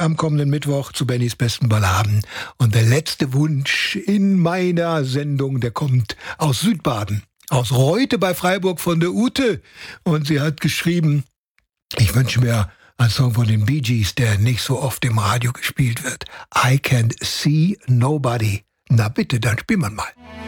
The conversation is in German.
am kommenden Mittwoch zu Bennys besten Balladen. Und der letzte Wunsch in meiner Sendung, der kommt aus Südbaden, aus Reute bei Freiburg von der Ute. Und sie hat geschrieben, ich wünsche mir einen Song von den Bee Gees, der nicht so oft im Radio gespielt wird. I Can See Nobody. Na bitte, dann spielen wir mal.